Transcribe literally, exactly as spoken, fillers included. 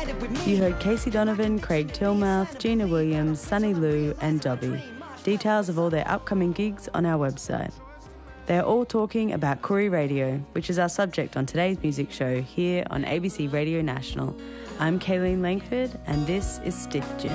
You heard Casey Donovan, Craig Tillmouth, Gina Williams, Sunny Lou and Dobby. Details of all their upcoming gigs on our website. They're all talking about Koori Radio, which is our subject on today's music show here on A B C Radio National. I'm Kayleen Langford and this is Stiff Jam.